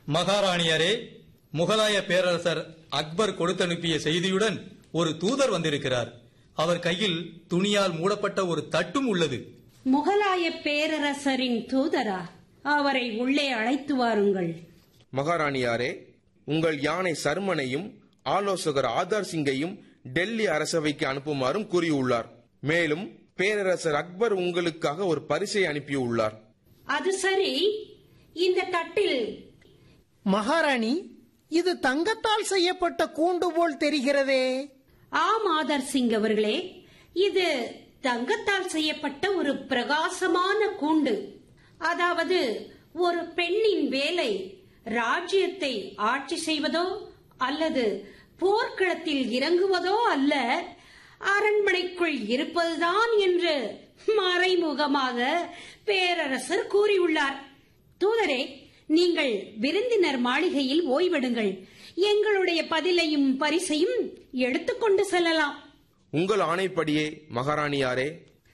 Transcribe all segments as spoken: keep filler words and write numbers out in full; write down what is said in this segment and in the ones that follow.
மகாராணியரே, முகலாய பேரரசர் அக்பர் கொடுத்தனுப்பிய செய்தியுடன் ஒரு தூதர் வந்திருக்கிறார். அவர் கையில் துணியால் மூடப்பட்ட ஒரு தட்டும் உள்ளது. முகலாய பேரரசரின் தூதரா? அவரை உள்ளே அழைத்து வாருங்கள். மகாராணியாரே, உங்கள் யானை சர்மனையும் ஆலோசகர் ஆதார் சிங்கையும் டெல்லி அரசவைக்கு அனுப்புமாறும் கூறியுள்ளார். மேலும் பேரரசர் அக்பர் உங்களுக்காக ஒரு பரிசை அனுப்பியுள்ளார். அது சரி, இந்த தட்டில்... மகாராணி, இது தங்கத்தால் செய்யப்பட்ட கூண்டு போல் தெரிகிறதே. ஆம் ஆதார் சிங் அவர்களே, இது தங்கத்தால் செய்யப்பட்ட ஒரு பிரகாசமான கூண்டு. அதாவது ஒரு பெண்ணின் வேலை ராஜ்யத்தை ஆட்சி செய்வதோ அல்லது போர்க்களத்தில் இறங்குவதோ அல்ல, அரண்மனைக்குள் இருப்பதுதான் என்று மறைமுகமாக பேரரசர் கூறியுள்ளார். தூதரே, நீங்கள் விருந்தினர் மாளிகையில் ஓய்வெடுங்கள். எங்களுடைய பதிலையும் பரிசையும் எடுத்துக்கொண்டு செல்லலாம். உங்கள் ஆணைப்படியே மகாராணியாரே.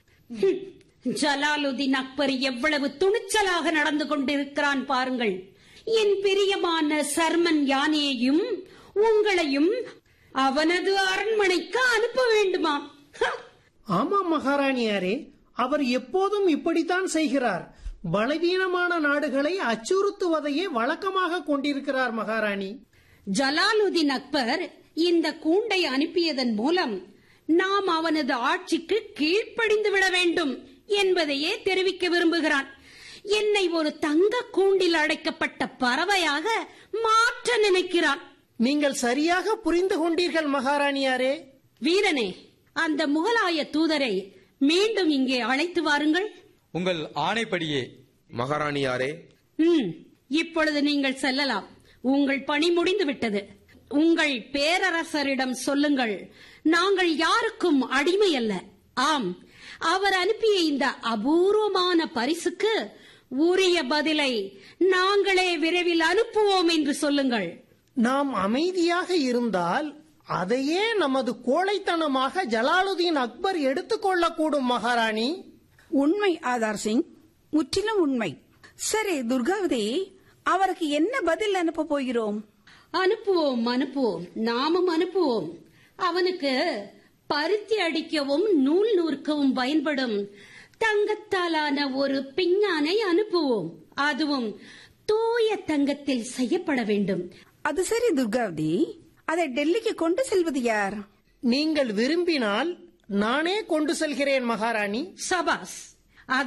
ஜலாலுதீன் அக்பர் எவ்வளவு துணிச்சலாக நடந்து கொண்டிருக்கிறான் பாருங்கள். என் பிரியமான சர்மன் யானையையும் உங்களையும் அவனது அரண்மனைக்கு அனுப்ப வேண்டுமா? ஆமா மகாராணியாரே, அவர் எப்போதும் இப்படித்தான் செய்கிறார். பலவீனமான நாடுகளை அச்சுறுத்துவதையே வழக்கமாக கொண்டிருக்கிறார் மகாராணி. ஜலாலுதீன் அக்பர் இந்த கூண்டை அனுப்பியதன் மூலம் நாம் அவனது ஆட்சிக்கு கீழ்ப்படிந்து விட வேண்டும் என்பதையே தெரிவிக்க விரும்புகிறான். என்னை ஒரு தங்க கூண்டில் அடைக்கப்பட்ட பறவையாக மாற்ற நினைக்கிறான். நீங்கள் சரியாக புரிந்து கொண்டீர்கள் மகாராணியாரே. வீரனே, அந்த முகலாய தூதரை மீண்டும் இங்கே அழைத்து வாருங்கள். உங்கள் ஆணைப்படியே மகாராணியாரே. ம், இப்பொழுது நீங்கள் செல்லலாம். உங்கள் பணி முடிந்து விட்டது. உங்கள் பேரரசரிடம் சொல்லுங்கள், நாங்கள் யாருக்கும் அடிமை அல்ல. ஆம், அவர் அனுப்பிய இந்த அபூர்வமான பரிசுக்கு உரிய பதிலை நாங்களே விரைவில் அனுப்புவோம் என்று சொல்லுங்கள். நாம் அமைதியாக இருந்தால் அதையே நமது கோழைத்தனமாக ஜலாலுதீன் அக்பர் எடுத்துக்கொள்ளக்கூடும் மகாராணி. உண்மை ஆதார் சிங், முற்றிலும் உண்மை. சரி துர்காவதி, அவருக்கு என்ன பதில் அனுப்ப போகிறோம்? அனுப்புவோம் அனுப்புவோம் நாமும் அனுப்புவோம். அவனுக்கு பருத்தி அடிக்கவும் நூல் நூற்கவும் பயன்படும் தங்கத்தாலான ஒரு பிஞ்ஞானை அனுப்புவோம். அதுவும் தூய தங்கத்தில் செய்யப்பட வேண்டும். அது சரி துர்காவதி, அதை டெல்லிக்கு கொண்டு செல்வது யார்? நீங்கள் விரும்பினால் நானே கொண்டு செல்கிறேன் மகாராணி. சபாஸ்.